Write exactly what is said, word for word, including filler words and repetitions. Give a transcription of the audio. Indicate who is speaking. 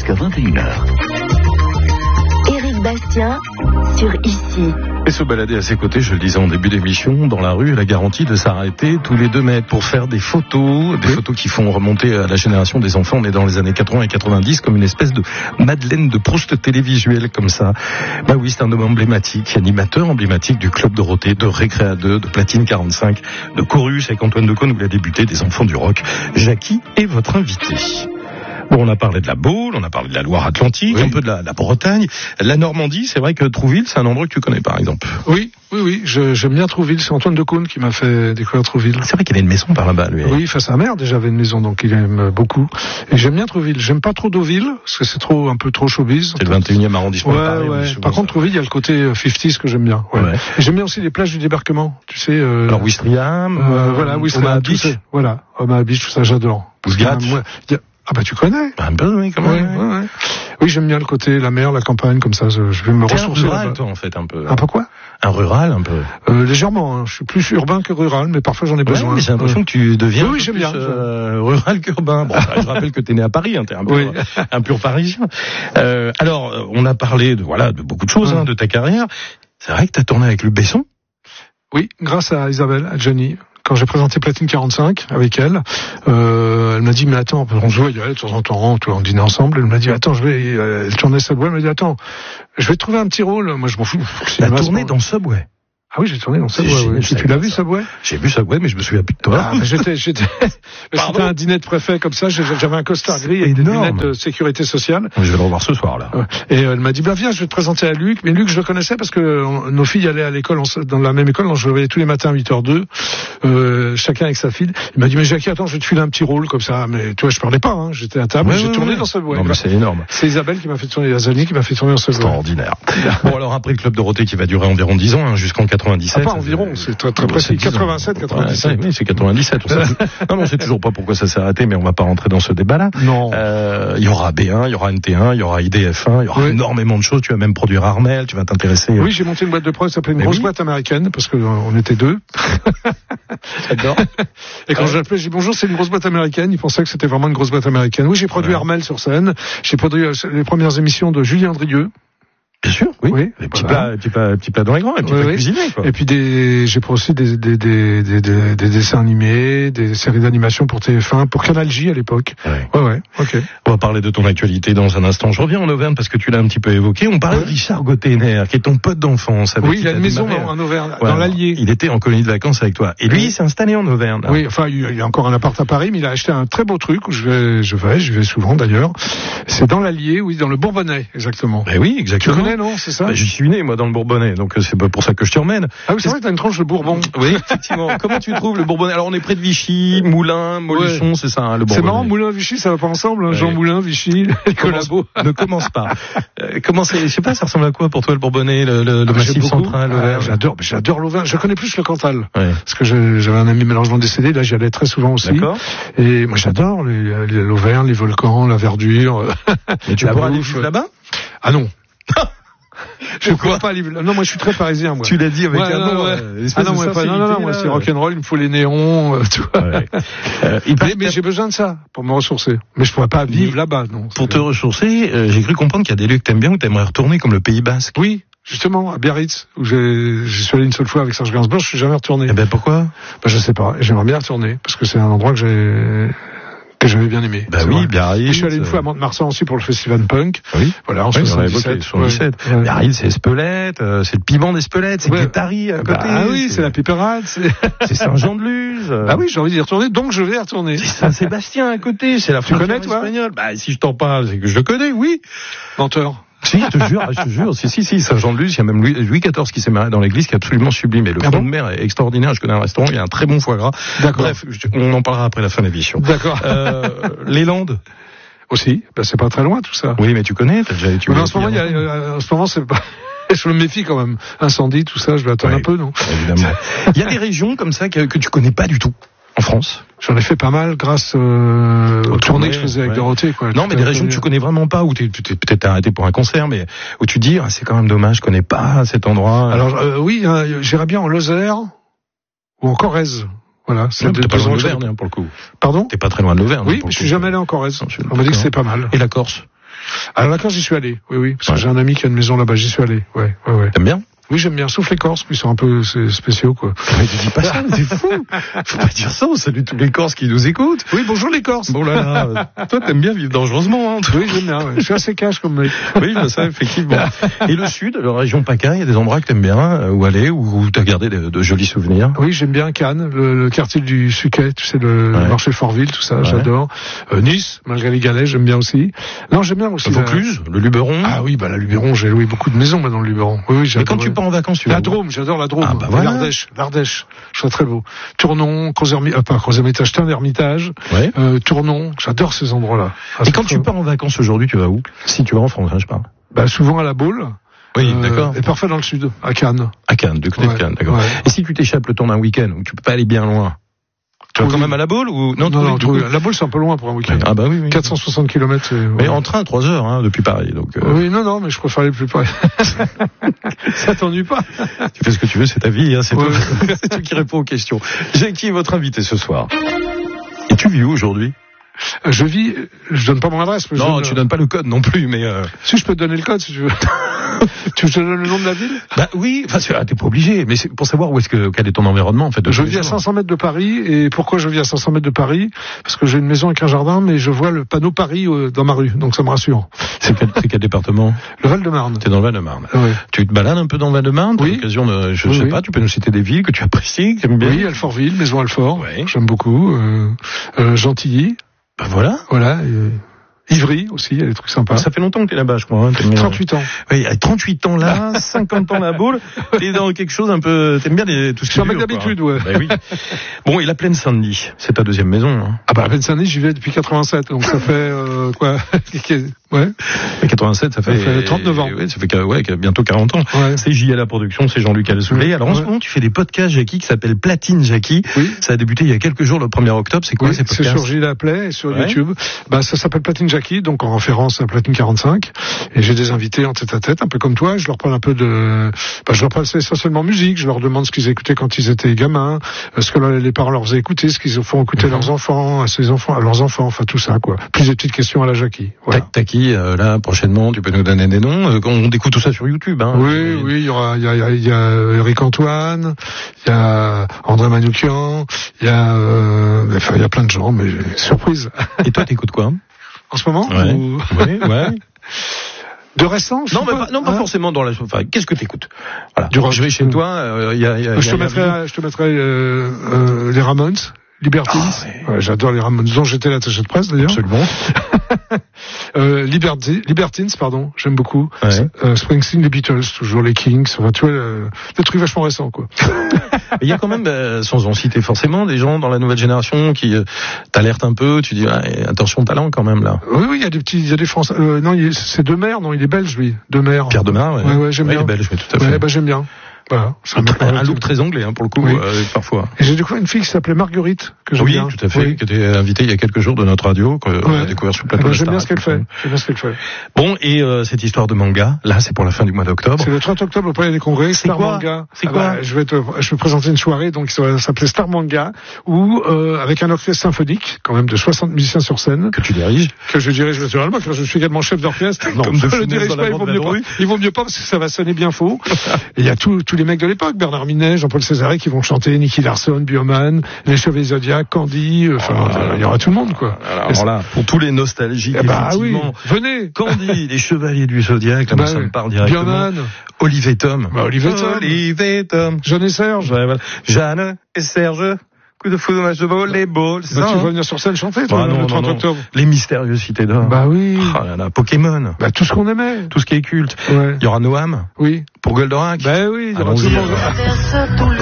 Speaker 1: jusqu'à vingt et une heures.
Speaker 2: Éric Bastien sur Ici.
Speaker 3: Et se balader à ses côtés, je le disais en début d'émission, dans la rue, la garantie de s'arrêter tous les deux mètres pour faire des photos, des photos qui font remonter à la génération des enfants. On est dans les années quatre-vingts et quatre-vingt-dix, comme une espèce de Madeleine de Proust télévisuelle, comme ça. Bah oui, c'est un homme emblématique, animateur emblématique du Club Dorothée, de Récréa deux, de Platine quarante-cinq, de Chorus avec Antoine Decaune, où il a débuté, des enfants du rock. Jackie est votre invité. Bon, on a parlé de la Baule, on a parlé de la Loire-Atlantique, oui. un peu de la, la Bretagne. La Normandie, c'est vrai que Trouville, c'est un endroit que tu connais, par exemple.
Speaker 4: Oui, oui, oui, je, j'aime bien Trouville. C'est Antoine Decaune qui m'a fait découvrir Trouville.
Speaker 3: C'est vrai qu'il avait une maison par là-bas, lui.
Speaker 4: Oui, enfin, sa mère déjà avait une maison, donc il aime beaucoup. Et j'aime bien Trouville. J'aime pas trop Deauville, parce que c'est trop, un peu trop showbiz.
Speaker 3: C'est le vingt et unième arrondissement.
Speaker 4: Ouais,
Speaker 3: de Paris,
Speaker 4: ouais. Par contre, Trouville, il y a le côté cinquante que j'aime bien. Ouais. Ouais. Et j'aime bien aussi les plages du débarquement, tu sais. Euh,
Speaker 3: Alors, Ouistreham,
Speaker 4: euh, euh, voilà, Ouistreham, tout ça. Voilà, Omaha Beach, tout ça, j'adore.
Speaker 3: Ousgat.
Speaker 4: Ah bah tu connais.
Speaker 3: Un peu, oui, quand même.
Speaker 4: Ouais, ouais, ouais. Oui, j'aime bien le côté, la mer, la campagne, comme ça, je, je vais me
Speaker 3: T'es
Speaker 4: ressourcer.
Speaker 3: Un rural,
Speaker 4: là-bas.
Speaker 3: toi, en fait, un peu.
Speaker 4: Un peu quoi?
Speaker 3: Un rural, un peu.
Speaker 4: Euh, légèrement, hein. Je suis plus urbain que rural, mais parfois j'en ai besoin.
Speaker 3: Ouais, mais j'ai l'impression
Speaker 4: ouais.
Speaker 3: que tu deviens
Speaker 4: oui, oui,
Speaker 3: un
Speaker 4: j'aime
Speaker 3: peu
Speaker 4: bien,
Speaker 3: plus euh, rural qu'urbain. Bon, je rappelle que t'es né à Paris, hein, t'es un pur, oui. un pur parisien. Euh, alors, on a parlé de, voilà, de beaucoup de choses, hum. hein, de ta carrière. C'est vrai que t'as tourné avec Luc Besson?
Speaker 4: Oui, grâce à Isabelle, à Jenny. Quand j'ai présenté Platine quarante-cinq avec elle, euh, elle m'a dit, mais attends, on se voit, de temps en temps, on dînait ensemble, elle m'a dit, attends, je vais, elle tournait Subway, elle m'a dit, attends, je vais te trouver un petit rôle, moi je m'en fous.
Speaker 3: Tu as tourné dans Subway?
Speaker 4: Ah oui, j'ai tourné dans Subway. Oui. Tu, tu l'as vu, Subway?
Speaker 3: J'ai vu Subway, mais je me souviens plus de toi.
Speaker 4: Ah, mais j'étais, j'étais, c'était un dîner de préfet comme ça. J'avais un costard gris avec des lunettes de sécurité sociale.
Speaker 3: Je vais le revoir ce soir là.
Speaker 4: Et elle m'a dit, bah viens, je vais te présenter à Luc. Mais Luc, je le connaissais parce que nos filles allaient à l'école dans la même école. Donc je le voyais tous les matins à huit heures deux, euh, chacun avec sa fille. Il m'a dit, mais Jackie, attends, je vais te filer un petit rôle comme ça. Mais tu vois, je parlais pas. Hein. J'étais à table. Ouais, j'ai ouais, tourné ouais. dans Subway.
Speaker 3: Non, mais c'est énorme.
Speaker 4: C'est Isabelle qui m'a fait tourner, Azani qui m'a fait tourner dans Subway.
Speaker 3: Extraordinaire. Bon alors après le Club Dorothée qui va durer environ dix ans, hein, jusqu'en quatre-vingt-dix-sept.
Speaker 4: Ah, pas environ. C'est très, très précis. quatre-vingt-sept, quatre-vingt-dix-sept.
Speaker 3: Ouais, oui, c'est quatre-vingt-dix-sept. On sait non, non, on sait toujours pas pourquoi ça s'est arrêté, mais on va pas rentrer dans ce débat-là.
Speaker 4: Non.
Speaker 3: Euh, il y aura B un, il y aura N T un, il y aura I D F un, il y aura oui. énormément de choses. Tu vas même produire Armel, tu vas t'intéresser.
Speaker 4: Oui, j'ai monté une boîte de prod qui s'appelait une mais grosse oui. boîte américaine, parce que on était deux.
Speaker 3: J'adore.
Speaker 4: Et quand ouais. j'appelais, j'ai dit bonjour, c'est une grosse boîte américaine. Ils pensaient que c'était vraiment une grosse boîte américaine. Oui, j'ai produit ouais. Armel sur scène. J'ai produit les premières émissions de Julien Andrieux.
Speaker 3: Bien sûr, oui. oui
Speaker 4: les
Speaker 3: petits voilà. plats, petits plats, petits plats dans les grands, les petits oui, plats oui. cuisinés, quoi.
Speaker 4: Et puis des, j'ai aussi des, des, des, des, des, des dessins animés, des séries d'animation pour T F un, pour Canal J à l'époque.
Speaker 3: Ouais.
Speaker 4: ouais, ouais, ok.
Speaker 3: On va parler de ton actualité dans un instant. Je reviens en Auvergne parce que tu l'as un petit peu évoqué. On parlait ouais. de Richard Gottener, qui est ton pote d'enfance.
Speaker 4: Oui, il a une maison en Auvergne,
Speaker 3: ouais,
Speaker 4: dans l'Allier.
Speaker 3: Il était en colonie de vacances avec toi. Et lui, oui. il s'est installé en Auvergne.
Speaker 4: Oui, enfin, il y a encore un appart à Paris, mais il a acheté un très beau truc où je vais, je vais, je vais souvent d'ailleurs. C'est dans l'Allier, oui, dans le Bourbonnais, exactement.
Speaker 3: Ben oui, exactement.
Speaker 4: Tu connais, non, c'est ça?
Speaker 3: Ben, je suis né, moi, dans le Bourbonnais, donc c'est pour ça que je t'y emmène.
Speaker 4: Ah oui, c'est vrai que t'as une tranche de Bourbon.
Speaker 3: Oui, effectivement. Comment tu trouves le Bourbonnais? Alors, on est près de Vichy, Moulins, Montluçon, ouais. c'est ça, hein, le Bourbonnais.
Speaker 4: C'est marrant, Moulins, Vichy, ça va pas ensemble, hein, ouais. Jean Moulin, Vichy, les collabos.
Speaker 3: Ne commence pas. Euh, comment c'est, je sais pas, ça ressemble à quoi pour toi, le Bourbonnais, le, le, le ah, massif central, l'Auvergne?
Speaker 4: Ah, j'adore, j'adore l'Auvergne. Je connais plus le Cantal.
Speaker 3: Ouais.
Speaker 4: Parce que j'avais un ami malheureusement décédé, là, j'y allais très souvent aussi.
Speaker 3: D'accord.
Speaker 4: Et moi, j'adore les, les, l'Auvergne, les volcans, la verdure.
Speaker 3: Et tu pourras aller vivre là-bas?
Speaker 4: Ah non. Je ne crois pas livre. Non, moi je suis très parisien. Moi.
Speaker 3: Tu l'as dit avec
Speaker 4: ouais,
Speaker 3: un nom.
Speaker 4: Ouais.
Speaker 3: Euh,
Speaker 4: ah non, moi, pas, non, non, non, moi c'est rock'n'roll, il me faut les néons, euh, tu vois. Ouais. Euh, mais mais j'ai besoin de ça pour me ressourcer. Mais je pourrais pas vivre là-bas, non.
Speaker 3: Pour te ressourcer, euh, j'ai cru comprendre qu'il y a des lieux que t'aimes bien où t'aimerais retourner, comme le Pays Basque.
Speaker 4: Oui, justement, à Biarritz, où j'ai, j'y suis allé une seule fois avec Serge Gainsbourg, je suis jamais retourné.
Speaker 3: Eh ben pourquoi?
Speaker 4: Ben je sais pas. J'aimerais bien retourner parce que c'est un endroit que j'ai. que j'avais bien aimé.
Speaker 3: Bah oui, Biarritz.
Speaker 4: Je suis allé une fois à Mont-de-Marsan aussi pour le festival punk.
Speaker 3: Oui.
Speaker 4: Voilà, en
Speaker 3: oui,
Speaker 4: soixante-dix-sept.
Speaker 3: soixante-dix-sept. Ouais. Biarritz, c'est Espelette, euh, c'est le piment d'Espelette, c'est ouais. Guétari à côté.
Speaker 4: Ah oui, c'est, c'est la Piperade. C'est,
Speaker 3: c'est Saint-Jean-de-Luz.
Speaker 4: Ah oui, j'ai envie d'y retourner, donc je vais y retourner.
Speaker 3: C'est Saint-Sébastien à côté, c'est la
Speaker 4: Tu connais, toi?
Speaker 3: Espagnole. Bah, si je t'en parle, c'est que je le connais, oui.
Speaker 4: Menteur.
Speaker 3: Si, je te jure, je te jure, si, si, si, Saint-Jean-de-Luz, il y a même Louis, Louis quatorze qui s'est marié dans l'église, qui est absolument sublime. Et le ah fond bon de mer est extraordinaire. Je connais un restaurant, il y a un très bon foie gras.
Speaker 4: D'accord.
Speaker 3: Bref, je, on en parlera après la fin de l'émission.
Speaker 4: D'accord.
Speaker 3: Euh, les Landes.
Speaker 4: Aussi. Ben, c'est pas très loin, tout ça.
Speaker 3: Oui, mais tu connais, t'as déjà étudié.
Speaker 4: En ce moment, il y a, euh, en ce moment, c'est pas, je me méfie quand même. Incendie, tout ça, je vais attendre oui, un peu, non?
Speaker 3: Évidemment. Il y a des régions comme ça que, que tu connais pas du tout. En France?
Speaker 4: J'en ai fait pas mal grâce euh, aux tournées que je faisais avec ouais. Dorothée. Quoi.
Speaker 3: Non, mais des régions que tu connais vraiment pas, où tu t'es peut-être arrêté pour un concert, mais où tu dis, ah, c'est quand même dommage, je connais pas cet endroit.
Speaker 4: Alors euh, oui, hein, j'irais bien en Lozère ou en Corrèze. Voilà,
Speaker 3: c'est ouais, t'es pas loin de l'Auvergne, hein, pour le coup.
Speaker 4: Pardon?
Speaker 3: T'es pas très loin de l'Auvergne.
Speaker 4: Oui, mais je suis jamais allé en Corrèze. On m'a dit que c'était pas mal.
Speaker 3: Et la Corse?
Speaker 4: Alors là, quand j'y suis allé, oui, oui, parce
Speaker 3: Ouais.
Speaker 4: que j'ai un ami qui a une maison là-bas, j'y suis allé, ouais, ouais, ouais.
Speaker 3: T'aimes bien?
Speaker 4: Oui, j'aime bien, sauf les Corses, qui sont un peu c'est, spéciaux, quoi.
Speaker 3: Mais tu dis pas ça, mais c'est fou. Faut pas dire ça, on salue tous les Corses qui nous écoutent.
Speaker 4: Oui, bonjour les Corses.
Speaker 3: Bon là, là, toi t'aimes bien vivre dangereusement, hein.
Speaker 4: Oui, j'aime bien, ouais. Je suis assez cash comme mec.
Speaker 3: Oui, bah ça, effectivement. Et le sud, la région PACA, il y a des endroits que t'aimes bien, euh, où aller, où, où t'as gardé de, de jolis souvenirs.
Speaker 4: Oui, j'aime bien Cannes, le, le quartier du Suquet, tu sais, le,
Speaker 3: Ouais.
Speaker 4: le marché Fortville, tout ça,
Speaker 3: Ouais.
Speaker 4: j'adore. Euh, Nice, malgré les galets, j'aime bien aussi. Non, j'aime bien aussi. la-
Speaker 3: Vaucluse, le Luberon.
Speaker 4: Ah oui, bah la Luberon, j'ai loué beaucoup de maisons, moi, dans le Luberon. Oui, oui,
Speaker 3: Mais
Speaker 4: j'adore.
Speaker 3: quand tu pars en vacances, tu vas
Speaker 4: La
Speaker 3: où?
Speaker 4: Drôme, j'adore la Drôme.
Speaker 3: Ah, bah
Speaker 4: Et
Speaker 3: voilà.
Speaker 4: L'Ardèche, l'Ardèche, je trouve très beau. Tournon, Crozermi, euh, pas Crozermitage, Tain d'Hermitage,
Speaker 3: Ouais.
Speaker 4: euh, Tournon, j'adore ces endroits-là. Ah,
Speaker 3: Et
Speaker 4: c'est
Speaker 3: quand
Speaker 4: très-
Speaker 3: tu pars en vacances aujourd'hui, tu vas où? Si tu vas en France, hein, je parle.
Speaker 4: Bah souvent à la Baule.
Speaker 3: Oui,
Speaker 4: euh,
Speaker 3: d'accord.
Speaker 4: Et parfois dans le sud, à Cannes.
Speaker 3: À Cannes, du côté
Speaker 4: Ouais,
Speaker 3: de Cannes, d'accord.
Speaker 4: ouais.
Speaker 3: Et si tu t'échappes le temps d'un week-end, où tu peux pas aller bien loin, tu vas
Speaker 4: Oui.
Speaker 3: quand même à la Baule ou
Speaker 4: Non, non,
Speaker 3: du
Speaker 4: Trouille.
Speaker 3: coup-
Speaker 4: La Baule, c'est un peu loin pour un week-end.
Speaker 3: Ah bah oui, oui.
Speaker 4: quatre cent soixante kilomètres, c'est...
Speaker 3: Mais
Speaker 4: ouais.
Speaker 3: en train, trois heures, hein, depuis Paris. Donc, euh,
Speaker 4: Oui, non, non, mais je préfère aller plus près. Ça t'ennuie pas?
Speaker 3: tu fais ce que tu veux, c'est ta vie, hein, c'est
Speaker 4: Ouais.
Speaker 3: toi. C'est toi qui réponds aux questions. Jackie est votre invité ce soir. Et tu vis où aujourd'hui?
Speaker 4: Je vis, je donne pas mon adresse. Mais je
Speaker 3: Non,
Speaker 4: donne,
Speaker 3: tu donnes pas le code non plus, mais euh...
Speaker 4: Si, je peux te donner le code, si tu veux. Tu veux que je te donne le nom de la ville?
Speaker 3: bah oui, enfin, c'est- ah, t'es pas obligé, mais c'est pour savoir où est-ce que quel est ton environnement en fait. De
Speaker 4: Je
Speaker 3: tous les
Speaker 4: vis à
Speaker 3: jours.
Speaker 4: cinq cents mètres de Paris, et pourquoi je vis à cinq cents mètres de Paris? Parce que j'ai une maison avec un jardin, mais je vois le panneau Paris euh, dans ma rue, donc ça me rassure.
Speaker 3: C'est quel, c'est quel département?
Speaker 4: Le Val-de-Marne.
Speaker 3: T'es dans le Val-de-Marne.
Speaker 4: Ouais.
Speaker 3: Tu te balades un peu dans le Val-de-Marne? T'as
Speaker 4: Oui.
Speaker 3: l'occasion de, je
Speaker 4: Oui,
Speaker 3: sais
Speaker 4: oui.
Speaker 3: pas, tu peux nous citer des villes que tu apprécies, que tu aimes bien?
Speaker 4: Oui, Alfortville, Maison Alfort,
Speaker 3: Ouais.
Speaker 4: j'aime beaucoup. Euh, euh, Gentilly,
Speaker 3: Bah voilà.
Speaker 4: voilà. Et Ivry aussi, il y a des trucs sympas.
Speaker 3: Ça fait longtemps que t'es là-bas, je crois. Hein, t'aimes bien-
Speaker 4: trente-huit ans.
Speaker 3: Oui, à trente-huit ans là, cinquante ans la boule, t'es dans quelque chose un peu, t'aimes bien les, tout ce
Speaker 4: Je
Speaker 3: qui
Speaker 4: suis un
Speaker 3: est
Speaker 4: mec
Speaker 3: dur,
Speaker 4: d'habitude,
Speaker 3: quoi.
Speaker 4: ouais.
Speaker 3: Bah oui. Bon, et la Plaine Saint-Denis, c'est ta deuxième maison, hein.
Speaker 4: Ah bah la Plaine-Saint-Denis, j'y vais depuis quatre-vingt-sept, donc ça fait euh, quoi? Ouais.
Speaker 3: Mais quatre-vingt-sept, ça fait,
Speaker 4: Ça fait trente-neuf ans.
Speaker 3: Ouais, ça fait que- ouais, que bientôt quarante ans.
Speaker 4: Ouais.
Speaker 3: C'est J L A Production, c'est Jean-Luc Alessoulet.
Speaker 4: Oui,
Speaker 3: Alors en ce
Speaker 4: ouais.
Speaker 3: moment, tu fais des podcasts, Jackie, qui s'appellent Platine Jackie.
Speaker 4: Oui.
Speaker 3: Ça a débuté il y a quelques jours, le premier octobre. C'est quoi
Speaker 4: Oui,
Speaker 3: ces
Speaker 4: c'est
Speaker 3: podcasts?
Speaker 4: sur Gilles Play et sur
Speaker 3: Ouais.
Speaker 4: YouTube. Bah, ça s'appelle Platine Jackie, donc en référence à Platine quarante-cinq. Et j'ai des invités en tête à tête, un peu comme toi. Je leur parle un peu de, bah, je leur parle essentiellement musique. Je leur demande ce qu'ils écoutaient quand ils étaient gamins, euh, ce que les parents leur faisaient écouter, ce qu'ils font écouter
Speaker 3: Mhm.
Speaker 4: leurs enfants, à ses enfants, à leurs enfants, enfin tout ça, quoi. Plus des petites questions à la Jackie. Voilà.
Speaker 3: T'as t'as qui, euh, là, prochainement, tu peux nous donner des noms? Euh, On découvre tout ça sur YouTube, hein.
Speaker 4: Oui,
Speaker 3: Et-
Speaker 4: oui, il y aura, il y a, il y a Eric Antoine, il y a André Manoukian, il y a, euh, enfin, il y a plein de gens, mais surprise.
Speaker 3: Et toi, t'écoutes quoi?
Speaker 4: En ce moment?
Speaker 3: Ouais.
Speaker 4: ou-
Speaker 3: Ouais, ouais.
Speaker 4: De récent? je
Speaker 3: Non,
Speaker 4: sais
Speaker 3: mais pas, non, pas
Speaker 4: hein.
Speaker 3: forcément dans la. Enfin, qu'est-ce que t'écoutes? Voilà.
Speaker 4: Du rock.
Speaker 3: Je vais chez toi. euh, Il y a, il y a, il
Speaker 4: Je
Speaker 3: y
Speaker 4: te
Speaker 3: a-
Speaker 4: mettrai, je te mettrai euh, euh, les Ramones, Libertines.
Speaker 3: Ah, ouais.
Speaker 4: Ouais, j'adore les Ramones, dont j'étais l'attaché de presse d'ailleurs.
Speaker 3: Absolument.
Speaker 4: Euh, Liberti- Libertines, pardon, j'aime beaucoup.
Speaker 3: Ouais.
Speaker 4: Euh, Springsteen, les Beatles, toujours les Kings. Enfin, tu vois, euh, des trucs vachement récents, quoi.
Speaker 3: Mais il y a quand même, euh, sans en citer forcément, des gens dans la nouvelle génération qui euh, t'alertent un peu. Tu dis, ah, attention talent quand même là.
Speaker 4: Oui, oui, il y a des petits, il y a des Français. Euh, non, il est- c'est Demers, non, il est belge, lui. Demers.
Speaker 3: Pierre Demar, ouais.
Speaker 4: Ouais, ouais, j'aime bien.
Speaker 3: Il est belge, mais tout à fait.
Speaker 4: Ouais, bah, j'aime bien. Voilà. Ça
Speaker 3: un,
Speaker 4: me parle
Speaker 3: un
Speaker 4: tout.
Speaker 3: look très anglais, hein, pour le coup,
Speaker 4: Oui.
Speaker 3: euh, parfois.
Speaker 4: Et j'ai découvert une fille qui s'appelait Marguerite, que j'aime
Speaker 3: Oui,
Speaker 4: bien.
Speaker 3: tout à fait,
Speaker 4: Oui.
Speaker 3: qui était invitée il y a quelques jours de notre radio, qu'on a
Speaker 4: Ouais.
Speaker 3: découvert sur le
Speaker 4: Eh
Speaker 3: plateau.
Speaker 4: ben,
Speaker 3: de
Speaker 4: j'aime bien ce
Speaker 3: Starac.
Speaker 4: qu'elle fait. J'aime bien ce qu'elle fait.
Speaker 3: Bon, et euh, cette histoire de manga, là, c'est pour la fin du mois d'octobre.
Speaker 4: C'est le trente octobre au Palais des Congrès,
Speaker 3: C'est
Speaker 4: Star
Speaker 3: quoi
Speaker 4: Manga.
Speaker 3: C'est
Speaker 4: Ah
Speaker 3: quoi
Speaker 4: bah, je vais te, je vais présenter une soirée, donc ça va s'appeler Star Manga, où, euh, avec un orchestre symphonique, quand même de soixante musiciens sur scène,
Speaker 3: Que tu diriges.
Speaker 4: que je dirige naturellement, car je suis également chef d'orchestre. Non,
Speaker 3: Comme de
Speaker 4: je le
Speaker 3: Funès
Speaker 4: dirige
Speaker 3: dans la
Speaker 4: pas, il
Speaker 3: bande
Speaker 4: vaut mieux pas.
Speaker 3: vadrouille.
Speaker 4: Il vaut mieux pas parce que ça va sonner bien faux. Et il y a tous, tous les mecs de l'époque, Bernard Minet, Jean-Paul Césaré, qui vont chanter, Nicky Larson, Bioman, les Chevaliers Zodiac, Candy, enfin,
Speaker 3: Oh là là.
Speaker 4: il y aura tout le monde, quoi.
Speaker 3: Alors, alors là, pour tous les nostalgiques,
Speaker 4: Eh bah oui,
Speaker 3: effectivement.
Speaker 4: venez.
Speaker 3: Candy, les Chevaliers du Zodiac, là,
Speaker 4: Bah,
Speaker 3: ça me parle directement.
Speaker 4: Bioman,
Speaker 3: Olivier Tom.
Speaker 4: Bah, Olivier Tom.
Speaker 3: Olivier Tom.
Speaker 4: Jeanne et Serge.
Speaker 3: Ouais, voilà. Jeanne et Serge. Coup de foudre, match de volleyball. C'est
Speaker 4: Bah,
Speaker 3: ça,
Speaker 4: tu
Speaker 3: hein.
Speaker 4: vas venir sur scène chanter, toi,
Speaker 3: Bah, non,
Speaker 4: le trente
Speaker 3: non, non.
Speaker 4: octobre.
Speaker 3: Les mystérieuses cités d'or.
Speaker 4: Bah oui.
Speaker 3: Oh là là, Pokémon.
Speaker 4: Bah, tout ce qu'on aimait.
Speaker 3: Tout ce qui est culte.
Speaker 4: Ouais.
Speaker 3: Il y aura Noam
Speaker 4: Oui.
Speaker 3: pour Goldorak.
Speaker 4: Bah oui, il y aura tout
Speaker 3: Allons-y,
Speaker 4: le monde.
Speaker 3: alors.